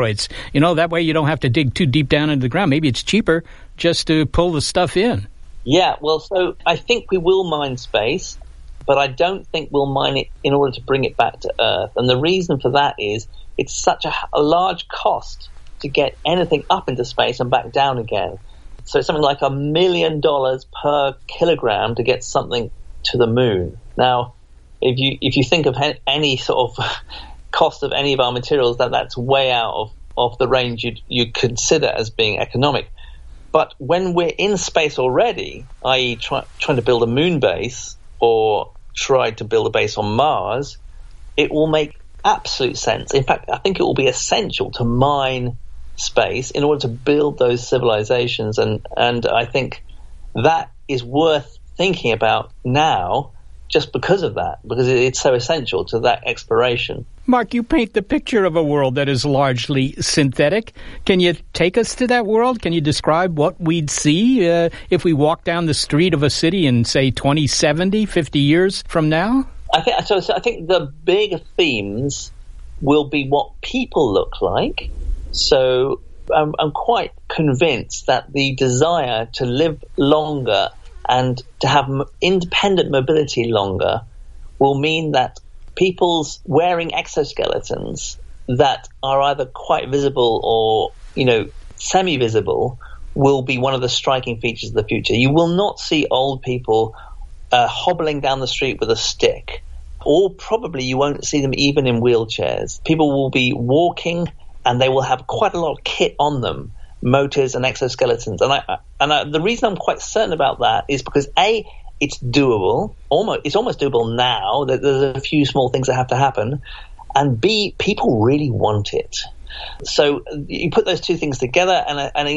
That way you don't have to dig too deep down into the ground. Maybe it's cheaper just to pull the stuff in. Yeah, well, so I think we will mine space, but I don't think we'll mine it in order to bring it back to Earth. And the reason for that is it's such a large cost to get anything up into space and back down again. So it's something like $1 million per kilogram to get something to the moon. Now, if you think of any sort of cost of any of our materials, that's way out of the range you'd consider as being economic. But when we're in space already, i.e. trying to build a moon base or try to build a base on Mars, it will make absolute sense. In fact, I think it will be essential to mine space in order to build those civilizations. And I think that is worth thinking about now just because of that, because it's so essential to that exploration. Mark, you paint the picture of a world that is largely synthetic. Can you take us to that world? Can you describe what we'd see if we walk down the street of a city in, say, 2070, 50 years from now? I think the big themes will be what people look like. So I'm quite convinced that the desire to live longer and to have independent mobility longer will mean that people's wearing exoskeletons that are either quite visible or, semi-visible will be one of the striking features of the future. You will not see old people hobbling down the street with a stick, or probably you won't see them even in wheelchairs. People will be walking and they will have quite a lot of kit on them, motors and exoskeletons. And the reason I'm quite certain about that is because A, it's doable. It's almost doable now. There's a few small things that have to happen. And B, people really want it. So you put those two things together, and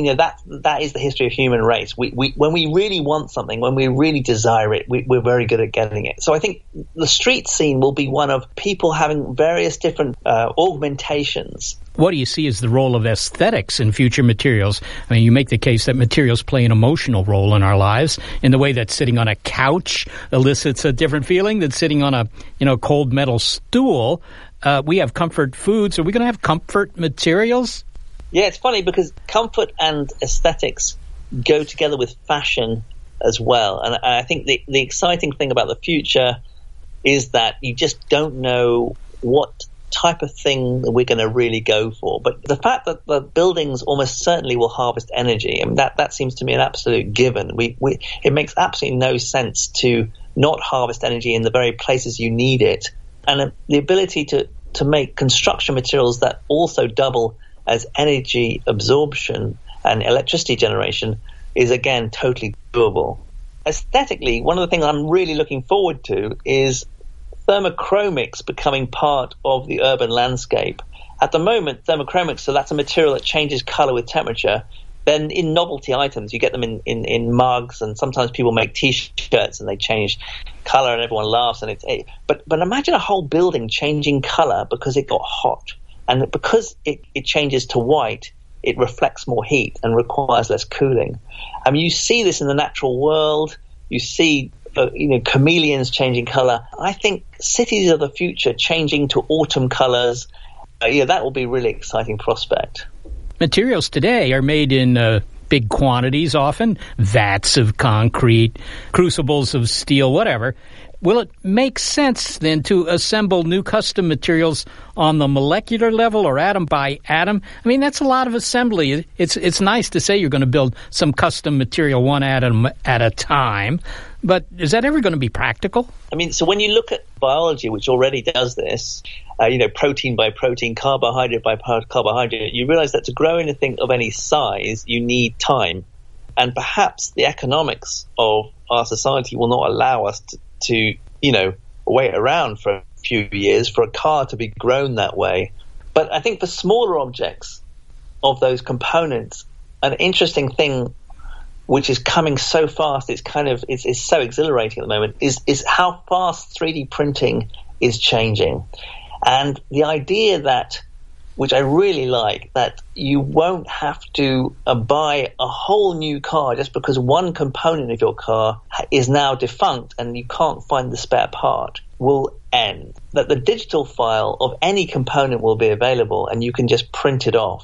that is the history of human race. We when we really want something, when we really desire it, we're very good at getting it. So I think the street scene will be one of people having various different augmentations. What do you see as the role of aesthetics in future materials? I mean, you make the case that materials play an emotional role in our lives in the way that sitting on a couch elicits a different feeling than sitting on a cold metal stool. We have comfort foods. Are we going to have comfort materials? Yeah, it's funny because comfort and aesthetics go together with fashion as well. And I think the exciting thing about the future is that you just don't know what type of thing that we're going to really go for. But the fact that the buildings almost certainly will harvest energy, and that seems to me an absolute given. It makes absolutely no sense to not harvest energy in the very places you need it. And the ability to make construction materials that also double as energy absorption and electricity generation is, again, totally doable. Aesthetically, one of the things I'm really looking forward to is thermochromics becoming part of the urban landscape. At the moment, thermochromics, so that's a material that changes color with temperature. Then in novelty items, you get them in mugs, and sometimes people make T-shirts and they change color and everyone laughs. But imagine a whole building changing color because it got hot. And because it changes to white, it reflects more heat and requires less cooling. I mean, you see this in the natural world. You see chameleons changing color. I think cities of the future changing to autumn colors, that will be a really exciting prospect. Materials today are made in big quantities, often vats of concrete, crucibles of steel, whatever. Will it make sense then to assemble new custom materials on the molecular level or atom by atom? I mean, that's a lot of assembly. It's nice to say you're going to build some custom material one atom at a time, but is that ever going to be practical? I mean, so when you look at biology, which already does this, protein by protein, carbohydrate by carbohydrate, you realize that to grow anything of any size, you need time. And perhaps the economics of our society will not allow us to wait around for a few years for a car to be grown that way. But I think for smaller objects of those components, an interesting thing which is coming so fast, it's so exhilarating at the moment, is how fast 3D printing is changing. And the idea that, which I really like, that you won't have to buy a whole new car just because one component of your car is now defunct and you can't find the spare part, will end, that the digital file of any component will be available and you can just print it off.